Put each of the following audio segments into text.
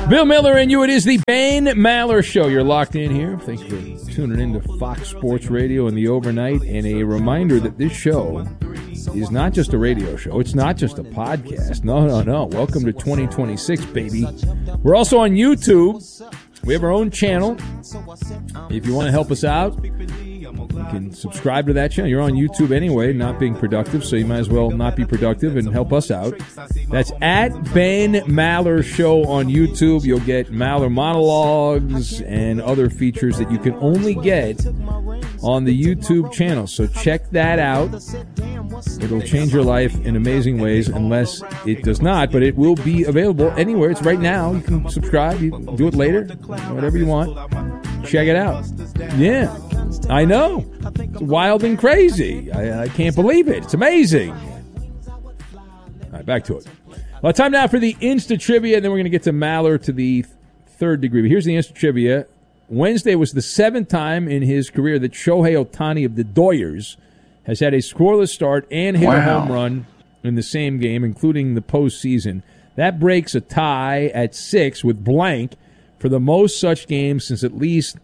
Bill Miller and you. It is the Ben Maller Show. You're locked in here. Thanks for tuning in to Fox Sports Radio in the overnight. And a reminder that this show is not just a radio show. It's not just a podcast. No. Welcome to 2026, baby. We're also on YouTube. We have our own channel. If you want to help us out, you can subscribe to that channel. You're on YouTube anyway, not being productive, so you might as well not be productive and help us out. That's at Ben Maller Show on YouTube. You'll get Maller monologues and other features that you can only get on the YouTube channel. So check that out. It'll change your life in amazing ways, unless it does not, but it will be available anywhere. It's right now. You can subscribe. You can do it later, whatever you want. Check it out. Yeah, I know. It's wild and crazy. I can't believe it. It's amazing. All right, back to it. Well, time now for the Insta Trivia, and then we're going to get to Maller to the third degree. But here's the Insta Trivia. Wednesday was the 7th time in his career that Shohei Ohtani of the Doyers has had a scoreless start and hit a home run in the same game, including the postseason. That breaks a tie at 6 with blank for the most such games since at least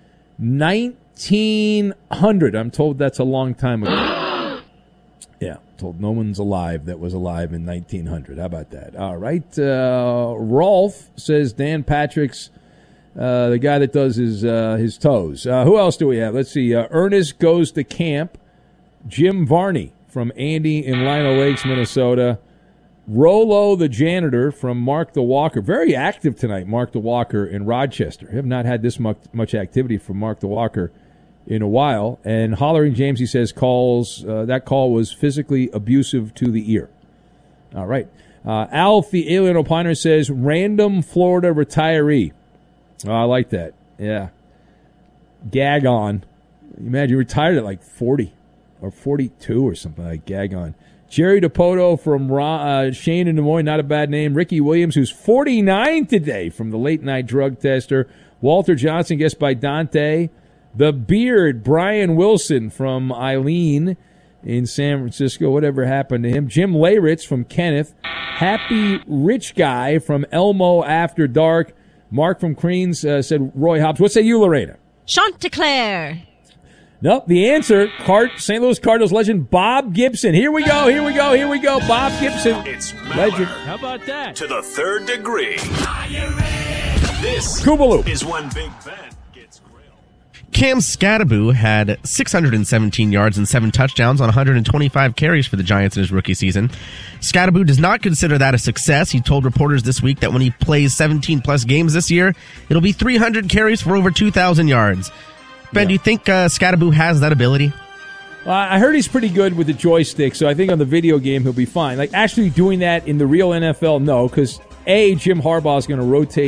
1900. I'm told that's a long time ago. Yeah, told no one's alive that was alive in 1900. How about that? All right. Rolf says Dan Patrick's the guy that does his toes. Who else do we have? Let's see. Ernest goes to camp. Jim Varney from Andy in Lino Lakes, Minnesota. Rolo the janitor from Mark the Walker. Very active tonight, Mark the Walker in Rochester. Have not had this much activity from Mark the Walker in a while. And Hollering James, he says, that call was physically abusive to the ear. All right. Alf the Alien Opiner says, random Florida retiree. Oh, I like that. Yeah. Gag on. Imagine you retired at like 40 or 42 or something like Gag on. Jerry DePoto from Shane in Des Moines, not a bad name. Ricky Williams, who's 49 today, from the late night drug tester. Walter Johnson, guessed by Dante. The Beard, Brian Wilson from Eileen in San Francisco. Whatever happened to him. Jim Layritz from Kenneth. Happy Rich Guy from Elmo After Dark. Mark from Queens said Roy Hobbs. What say you, Lorena? Chanticleer. Nope, the answer, St. Louis Cardinals legend Bob Gibson. Here we go. Bob Gibson. It's legend. Maller. How about that? To the third degree. This Koopaloop is when Big Ben gets grilled. Cam Skattebo had 617 yards and 7 touchdowns on 125 carries for the Giants in his rookie season. Skattebo does not consider that a success. He told reporters this week that when he plays 17-plus games this year, it'll be 300 carries for over 2,000 yards. Ben, do you think Skattebo has that ability? I heard he's pretty good with the joystick, so I think on the video game he'll be fine. Like, actually doing that in the real NFL, no, because John Harbaugh is going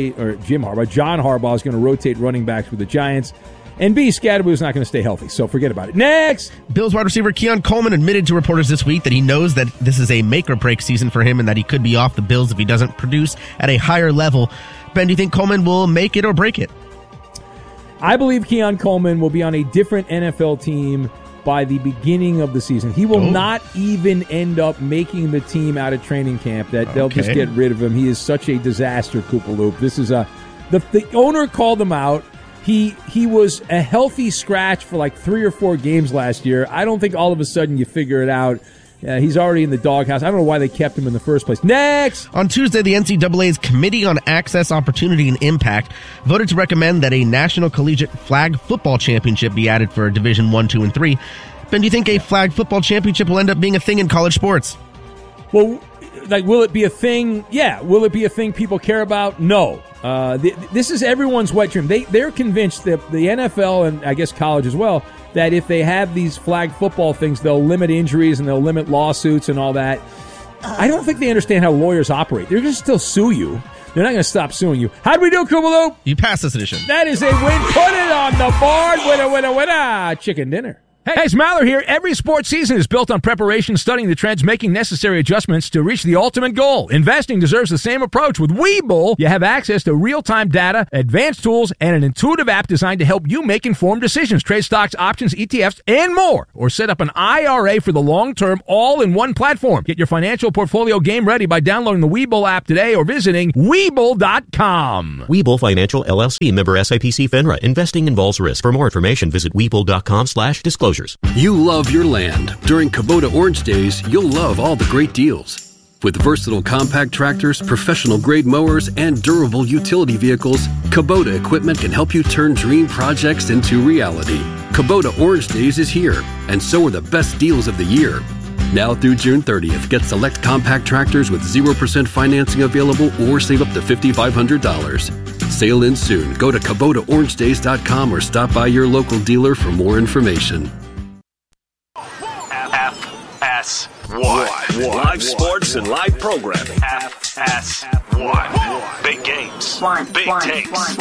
to rotate running backs with the Giants, and B, Skattebo is not going to stay healthy, so forget about it. Next! Bills wide receiver Keon Coleman admitted to reporters this week that he knows that this is a make-or-break season for him and that he could be off the Bills if he doesn't produce at a higher level. Ben, do you think Coleman will make it or break it? I believe Keon Coleman will be on a different NFL team by the beginning of the season. He will not even end up making the team out of training camp. They'll just get rid of him. He is such a disaster, Koopaloop. This is the owner called him out. He was a healthy scratch for like 3 or 4 games last year. I don't think all of a sudden you figure it out. He's already in the doghouse. I don't know why they kept him in the first place. Next! On Tuesday, the NCAA's Committee on Access, Opportunity, and Impact voted to recommend that a National Collegiate Flag Football Championship be added for Division 1, 2, and 3. Ben, do you think a flag football championship will end up being a thing in college sports? Well, like, will it be a thing? Yeah. Will it be a thing people care about? No. This is everyone's wet dream. They're convinced that the NFL, and I guess college as well, that if they have these flag football things, they'll limit injuries and they'll limit lawsuits and all that. I don't think they understand how lawyers operate. They're going to still sue you. They're not going to stop suing you. How'd we do, Koopaloop? You passed this edition. That is a win. Put it on the board. Winner, winner, winner. Chicken dinner. Hey, it's Maller here. Every sports season is built on preparation, studying the trends, making necessary adjustments to reach the ultimate goal. Investing deserves the same approach. With Webull, you have access to real-time data, advanced tools, and an intuitive app designed to help you make informed decisions. Trade stocks, options, ETFs, and more. Or set up an IRA for the long term, all in one platform. Get your financial portfolio game ready by downloading the Webull app today or visiting Webull.com. Webull Financial LLC, member SIPC FINRA. Investing involves risk. For more information, visit Webull.com/disclosures. You love your land. During Kubota Orange Days, you'll love all the great deals. With versatile compact tractors, professional-grade mowers, and durable utility vehicles, Kubota equipment can help you turn dream projects into reality. Kubota Orange Days is here, and so are the best deals of the year. Now through June 30th, get select compact tractors with 0% financing available or save up to $5,500. Sale ends soon. Go to KubotaOrangeDays.com or stop by your local dealer for more information. FS1. Live sports and live programming. FS1. Big games. Big takes.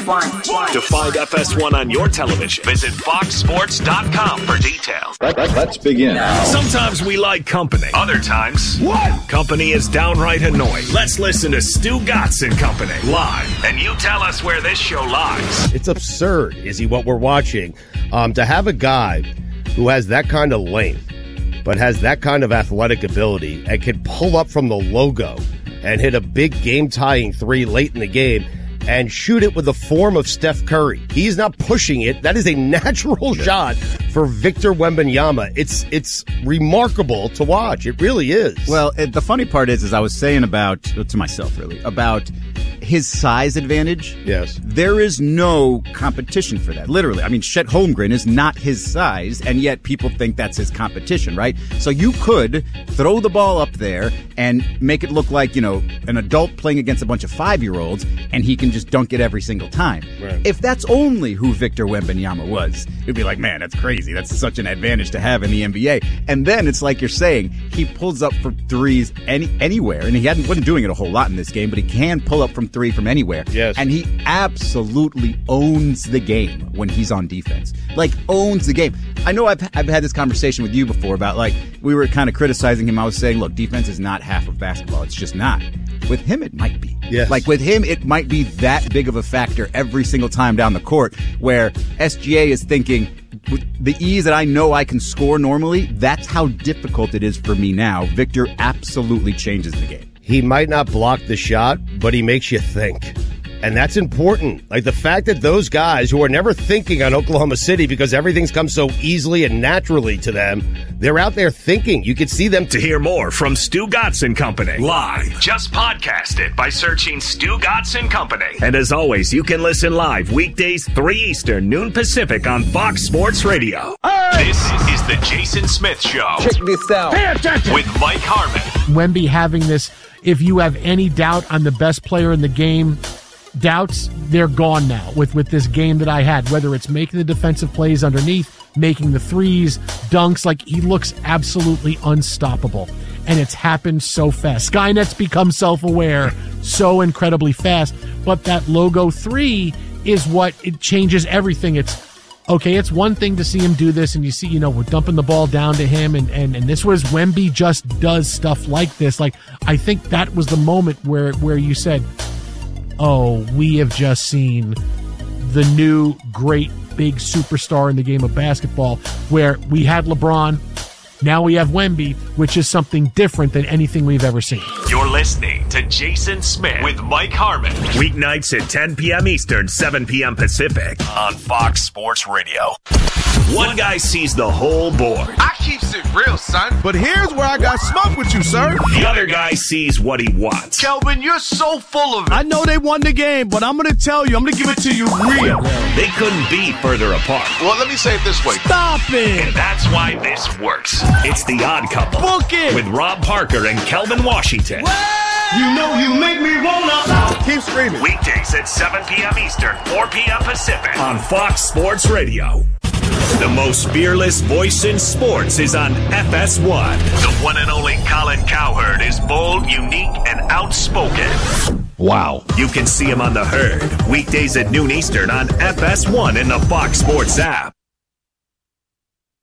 To find FS1 on your television, visit FoxSports.com for details. Let's begin. Sometimes we like company. Other times, company is downright annoying. Let's listen to Stu Gatz and Company live. And you tell us where this show lies. It's absurd, Izzy, what we're watching. To have a guy who has that kind of length, but has that kind of athletic ability and can pull up from the logo and hit a big game-tying three late in the game and shoot it with the form of Steph Curry. He's not pushing it. That is a natural shot for Victor Wembanyama. It's remarkable to watch. It really is. Well, the funny part is I was saying about, to myself really, about his size advantage. Yes. There is no competition for that, literally. I mean, Chet Holmgren is not his size, and yet people think that's his competition, right? So you could throw the ball up there and make it look like, an adult playing against a bunch of 5-year-olds, and he can just dunk it every single time. Right. If that's only who Victor Wembanyama was, it'd be like, man, that's crazy. That's such an advantage to have in the NBA. And then it's like you're saying, he pulls up for threes anywhere, and he wasn't doing it a whole lot in this game, but he can pull up from three from anywhere. Yes. And he absolutely owns the game when he's on defense. Like, owns the game. I know I've had this conversation with you before about, like, we were kind of criticizing him. I was saying, look, defense is not half of basketball. It's just not. With him, it might be. Yes. Like, with him, it might be that big of a factor every single time down the court, where SGA is thinking, with the ease that I know I can score normally, that's how difficult it is for me now. Victor absolutely changes the game. He might not block the shot, but he makes you think. And that's important. Like, the fact that those guys who are never thinking on Oklahoma City because everything's come so easily and naturally to them, they're out there thinking. You can see them. To hear more from Stu Gatz and Company live, just podcast it by searching Stu Gatz and Company. And as always, you can listen live weekdays 3 Eastern, noon Pacific on Fox Sports Radio. This is the Jason Smith Show. Check this out. Pay attention. With Mike Harmon. Wemby having this, if you have any doubt on the best player in the game, doubts, they're gone now with this game that I had, whether it's making the defensive plays underneath, making the threes, dunks. Like, he looks absolutely unstoppable, and it's happened so fast. Skynet's become self-aware so incredibly fast, but that logo 3 is what it changes everything. It's okay, it's one thing to see him do this, and you see, we're dumping the ball down to him, and this was Wemby just does stuff like this. Like, I think that was the moment where you said, oh, we have just seen the new great big superstar in the game of basketball, where we had LeBron, now we have Wemby, which is something different than anything we've ever seen. You're listening to Jason Smith with Mike Harmon. Weeknights at 10 p.m. Eastern, 7 p.m. Pacific on Fox Sports Radio. One guy sees the whole board. I keeps it real, son. But here's where I got smoke with you, sir. The other guy sees what he wants. Kelvin, you're so full of it. I know they won the game, but I'm going to tell you, I'm going to give it to you real. They couldn't be further apart. Well, let me say it this way. Stop it. And that's why this works. It's The Odd Couple. Book it. With Rob Parker and Kelvin Washington. What? You know you make me wanna. Keep screaming. Weekdays at 7 p.m. Eastern, 4 p.m. Pacific on Fox Sports Radio. The most fearless voice in sports is on FS1. The one and only Colin Cowherd is bold, unique, and outspoken. Wow. You can see him on The Herd, weekdays at noon Eastern on FS1 in the Fox Sports app.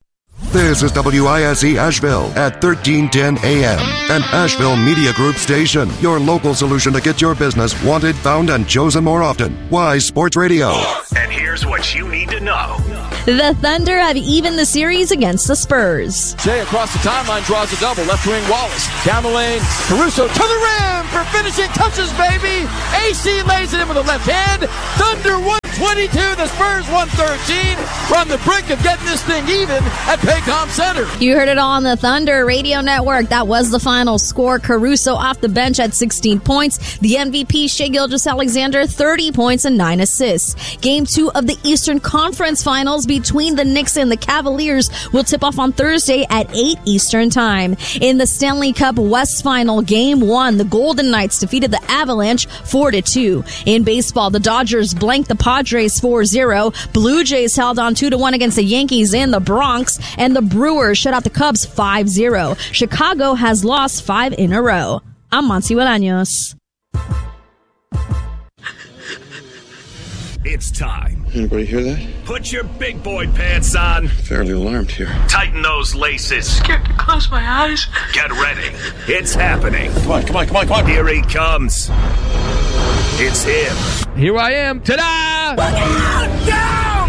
This is WISE Asheville at 1310 AM, an Asheville Media Group station. Your local solution to get your business wanted, found, and chosen more often. Wise Sports Radio. And here's what you need to know. The Thunder have evened the series against the Spurs. Shea across the timeline draws a double. Left wing Wallace. Down the lane. Caruso to the rim for finishing touches, baby. AC lays it in with the left hand. Thunder 122. The Spurs 113. We're on the brink of getting this thing even at Paycom Center. You heard it all on the Thunder Radio Network. That was the final score. Caruso off the bench at 16 points. The MVP, Shai Gilgeous-Alexander, 30 points and 9 assists. Game 2 of the Eastern Conference Finals between the Knicks and the Cavaliers will tip off on Thursday at 8 Eastern Time. In the Stanley Cup West Final, Game 1, the Golden Knights defeated the Avalanche 4-2. In baseball, the Dodgers blanked the Padres 4-0. Blue Jays held on 2-1 against the Yankees in the Bronx, and the Brewers shut out the Cubs 5-0. Chicago has lost 5 in a row. I'm Monty Bolaños. It's time. Anybody hear that? Put your big boy pants on. Fairly alarmed here. Tighten those laces. Scared to close my eyes. Get ready. It's happening. Come on. Here he comes. It's him. Here I am. Ta-da! Look out! Down!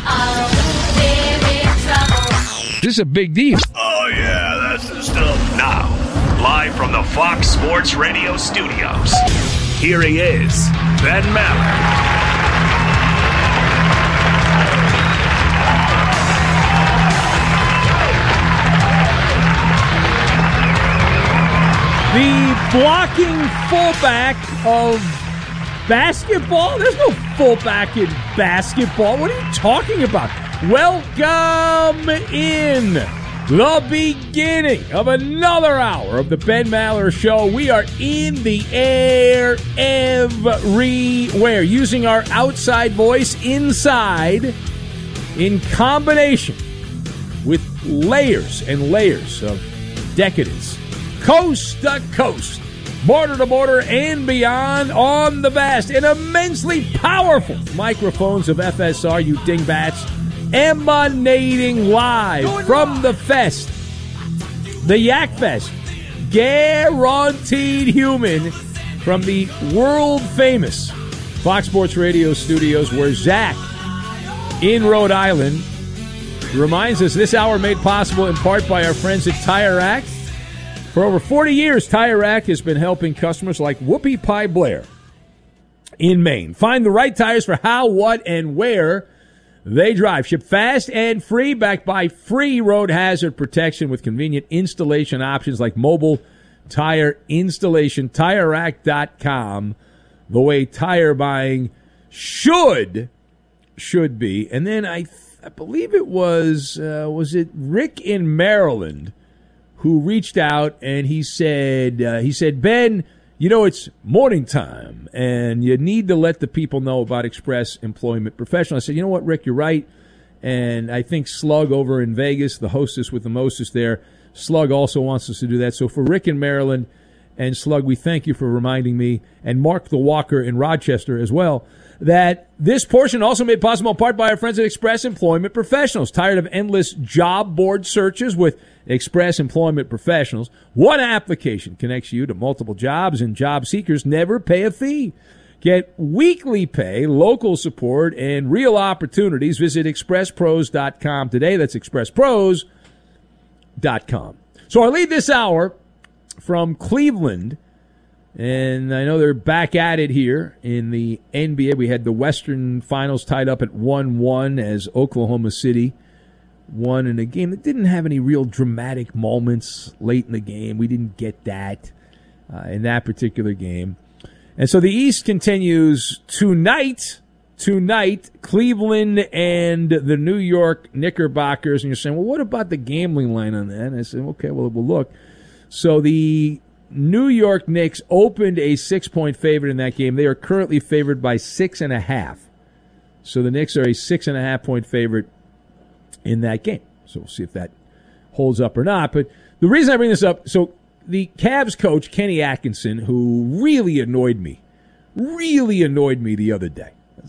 This is a big deal. Oh, yeah, that's the stuff. Now, live from the Fox Sports Radio studios, here he is, Ben Maller. The blocking fullback of basketball? There's no fullback in basketball. What are you talking about? Welcome in the beginning of another hour of the Ben Maller Show. We are in the air everywhere, using our outside voice inside in combination with layers and layers of decadence. Coast to coast, border to border, and beyond on the vast and immensely powerful microphones of FSR, you dingbats, emanating live from the Fest, the Yak Fest, guaranteed human, from the world-famous Fox Sports Radio studios, where Zach, in Rhode Island, reminds us this hour made possible in part by our friends at Tire Rack. For over 40 years, Tire Rack has been helping customers like Whoopie Pie Blair in Maine find the right tires for how, what, and where they drive. Ship fast and free, backed by free road hazard protection with convenient installation options like mobile tire installation. TireRack.com, the way tire buying should be. And then I believe it was it Rick in Maryland who reached out, and he said, Ben, you know, it's morning time, and you need to let the people know about Express Employment Professional. I said, you know what, Rick, you're right. And I think Slug over in Vegas, the hostess with the mostest there, Slug also wants us to do that. So for Rick in Maryland and Slug, we thank you for reminding me, and Mark the Walker in Rochester as well, that this portion also made possible in part by our friends at Express Employment Professionals. Tired of endless job board searches? With Express Employment Professionals, one application connects you to multiple jobs, and job seekers never pay a fee. Get weekly pay, local support, and real opportunities. Visit expresspros.com today. That's expresspros.com. So I lead this hour from Cleveland, and I know they're back at it here in the NBA. We had the Western Finals tied up at 1-1 as Oklahoma City won in a game that didn't have any real dramatic moments late in the game. We didn't get that in that particular game. And so the East continues tonight, Cleveland and the New York Knickerbockers. And you're saying, well, what about the gambling line on that? And I said, okay, well, we'll look. So the New York Knicks opened a 6-point favorite in that game. They are currently favored by 6.5. So the Knicks are a 6.5-point favorite in that game. So we'll see if that holds up or not. But the reason I bring this up, so the Cavs coach, Kenny Atkinson, who really annoyed me the other day.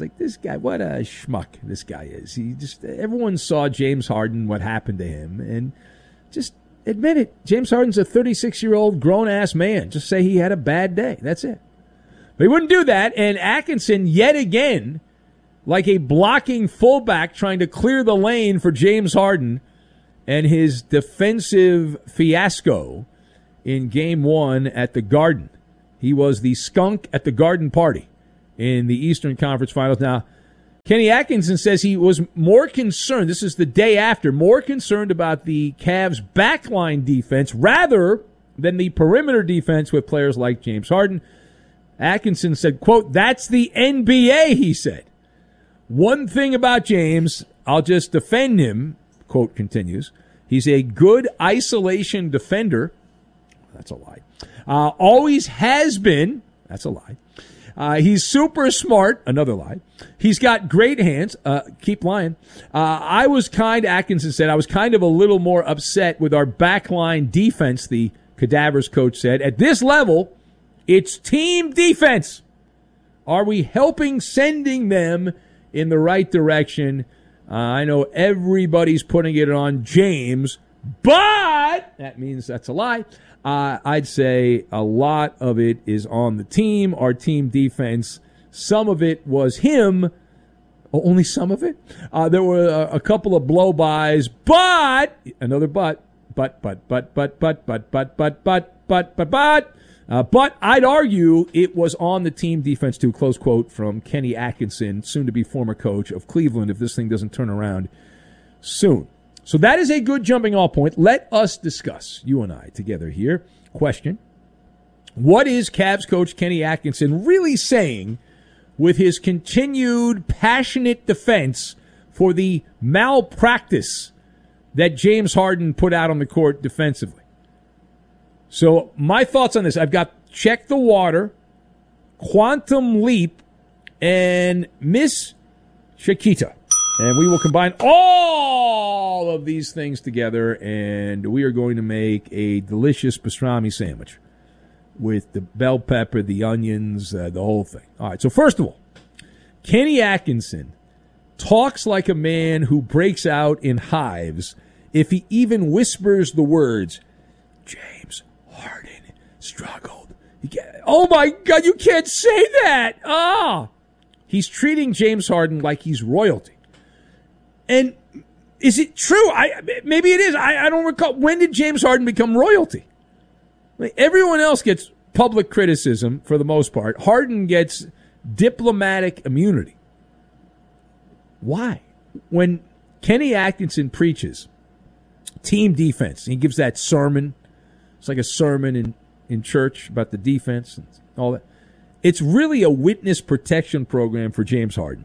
like, this guy, what a schmuck this guy is. Everyone saw James Harden, what happened to him, and just admit it. James Harden's a 36-year-old grown-ass man. Just say he had a bad day. That's it. But he wouldn't do that, and Atkinson, yet again, like a blocking fullback trying to clear the lane for James Harden and his defensive fiasco in Game 1 at the Garden. He was the skunk at the Garden Party in the Eastern Conference Finals. Now, Kenny Atkinson says he was more concerned, this is the day after, more concerned about the Cavs' backline defense rather than the perimeter defense with players like James Harden. Atkinson said, quote, "That's the NBA," he said. "One thing about James, I'll just defend him," quote continues. "He's a good isolation defender." That's a lie. "Always has been." That's a lie. "He's super smart." Another lie. "He's got great hands." Keep lying. Atkinson said, I was kind of a little more upset with our backline defense, the Cadavers coach said. "At this level, it's team defense. Are we sending them in the right direction? I know everybody's putting it on James, but," that means that's a lie. "I'd say a lot of it is on the team, our team defense. Some of it was him." Oh, only some of it? There were a couple of blow-bys, but, another but I'd argue it was on the team defense too, close quote from Kenny Atkinson, soon-to-be former coach of Cleveland, if this thing doesn't turn around soon. So that is a good jumping-off point. Let us discuss, you and I, together here. Question: what is Cavs coach Kenny Atkinson really saying with his continued passionate defense for the malpractice that James Harden put out on the court defensively? So my thoughts on this, I've got Check the Water, Quantum Leap, and Miss Chiquita. And we will combine all of these things together, and we are going to make a delicious pastrami sandwich with the bell pepper, the onions, the whole thing. All right, so first of all, Kenny Atkinson talks like a man who breaks out in hives if he even whispers the words, "James Harden struggled." Oh, my God, you can't say that. He's treating James Harden like he's royalty. And is it true? Maybe it is. I don't recall. When did James Harden become royalty? Everyone else gets public criticism for the most part. Harden gets diplomatic immunity. Why? When Kenny Atkinson preaches team defense, he gives that sermon. It's like a sermon in church about the defense and all that. It's really a witness protection program for James Harden.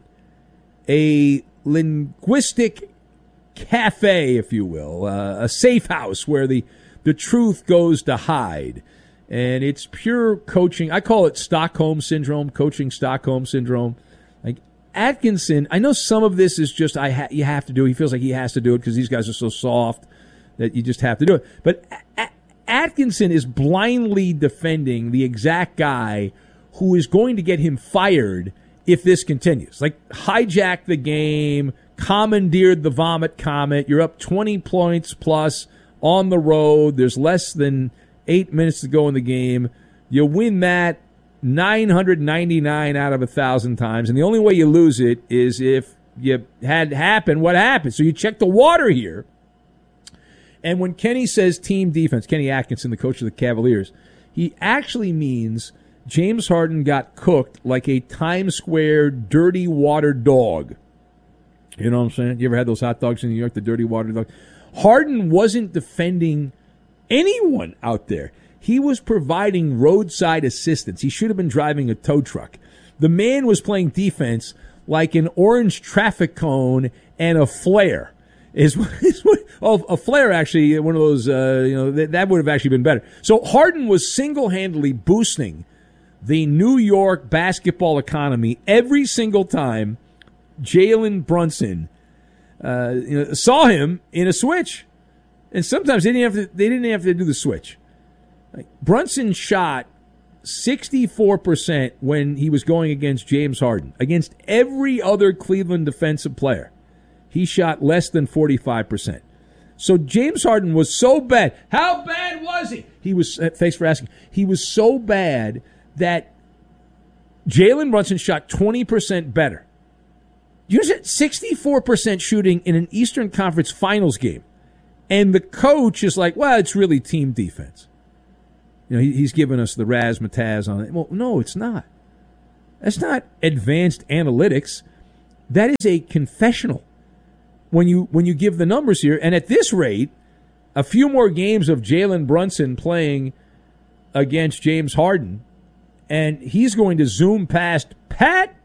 A linguistic cafe, if you will, a safe house where the truth goes to hide. And it's pure coaching. I call it Stockholm Syndrome, coaching Stockholm Syndrome. Like Atkinson, I know some of this is just you have to do it. He feels like he has to do it because these guys are so soft that you just have to do it. But Atkinson is blindly defending the exact guy who is going to get him fired if this continues. Like, hijacked the game, commandeered the vomit comet. You're up 20 points plus on the road. There's less than 8 minutes to go in the game. You win that 999 out of 1,000 times, and the only way you lose it is if you had happen what happened. So you check the water here. And when Kenny says team defense, Kenny Atkinson, the coach of the Cavaliers, he actually means James Harden got cooked like a Times Square dirty water dog. You know what I'm saying? You ever had those hot dogs in New York, the dirty water dog? Harden wasn't defending anyone out there. He was providing roadside assistance. He should have been driving a tow truck. The man was playing defense like an orange traffic cone and a flare. A flare, actually, one of those, that would have actually been better. So Harden was single-handedly boosting the New York basketball economy every single time Jalen Brunson saw him in a switch. And sometimes they didn't have to do the switch. Like, Brunson shot 64% when he was going against James Harden. Against every other Cleveland defensive player, he shot less than 45%. So James Harden was so bad. How bad was he? He was, thanks for asking. He was so bad that Jalen Brunson shot 20% better. You said 64% shooting in an Eastern Conference Finals game. And the coach is like, well, it's really team defense. You know, he's giving us the razzmatazz on it. Well, no, it's not. That's not advanced analytics. That is a confessional. When you give the numbers here, and at this rate, a few more games of Jalen Brunson playing against James Harden, and he's going to zoom past Pat